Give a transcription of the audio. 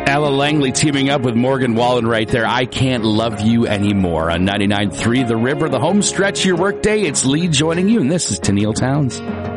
Ella Langley teaming up with Morgan Wallen right there. I Can't Love You Anymore on 99.3 The River. The home stretch of your workday. It's Lee joining you, and this is Tennille Towns.